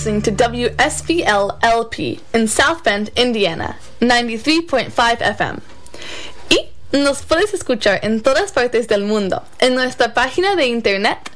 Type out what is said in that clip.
listening to WSBL LP in South Bend, Indiana, 93.5 FM. Y nos puedes escuchar en todas partes del mundo en nuestra página de internet